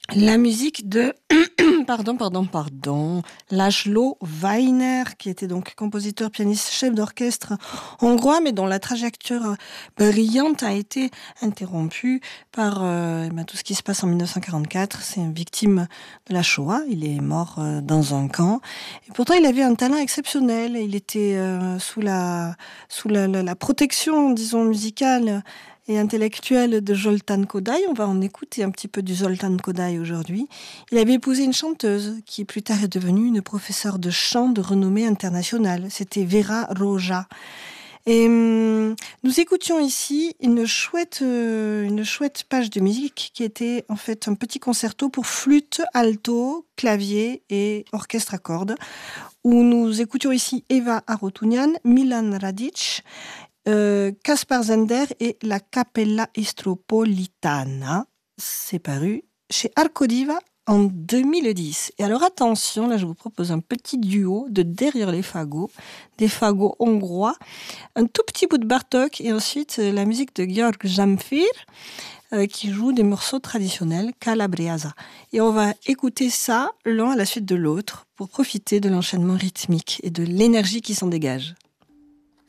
la musique de László Weiner, qui était donc compositeur, pianiste, chef d'orchestre hongrois, mais dont la trajectoire brillante a été interrompue par tout ce qui se passe en 1944. C'est une victime de la Shoah. Il est mort dans un camp. Et pourtant, il avait un talent exceptionnel. Il était sous la protection, disons, musicale et intellectuelle de Zoltán Kodály. On va en écouter un petit peu du Zoltán Kodály aujourd'hui. Il avait épousé une chanteuse qui plus tard est devenue une professeure de chant de renommée internationale. C'était Vera Roja. Et nous écoutions ici une chouette page de musique qui était en fait un petit concerto pour flûte, alto, clavier et orchestre à cordes, où nous écoutions ici Eva Arutunian, Milan Radic, Kaspar Zender et la Capella Istropolitana. C'est paru chez Arcodiva en 2010. Et alors attention, là je vous propose un petit duo de Derrière les fagots, des fagots hongrois, un tout petit bout de Bartók et ensuite la musique de György Zamfir qui joue des morceaux traditionnels, Calabriasa. Et on va écouter ça l'un à la suite de l'autre pour profiter de l'enchaînement rythmique et de l'énergie qui s'en dégage.